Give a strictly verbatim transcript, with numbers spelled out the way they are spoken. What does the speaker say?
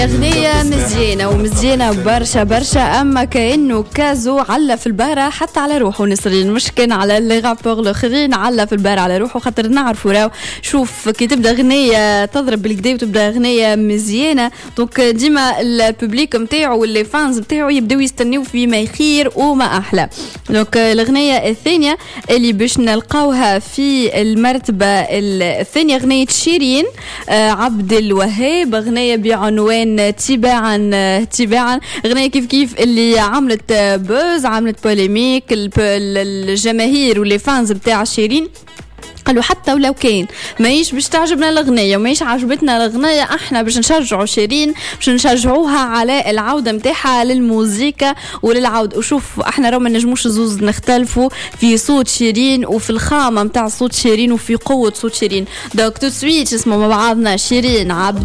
أغنية مزيانة ومزيانة برشا برشا. أما كأنه كازو علا في البارة حتى على روحه نسرين، مش كان على اللي غابور الآخرين، علا في البارة على روحه. خاطر نعرفوا راو شوف كي تبدأ أغنية تضرب بالكدا وتبدأ أغنية مزيانة، دونك ديما الببليك متاعو واللي فانز متاعو يبدأوا يستنيو فيما يخير وما أحلى. دونك الأغنية الثانية اللي باش نلقاوها في المرتبة الثانية أغنية شيرين عبد الوهاب، أغنية بعنوان تباعا تباعا. أغنية كيف كيف اللي عملت بوز، عملت بوليميك. الجماهير واللي فانز بتاع شيرين قالوا حتى ولو كان مايش باش تعجبنا الأغنية ومايش عجبتنا الأغنية، احنا باش نشجعوا شيرين، باش نشجعوها على العودة متاعها للموسيقى وللعودة. وشوف احنا رو ما نجموش زوز نختلفوا في صوت شيرين وفي الخامة متاع صوت شيرين وفي قوة صوت شيرين. دوك تو سويت اسمه مع بعضنا شيرين عبد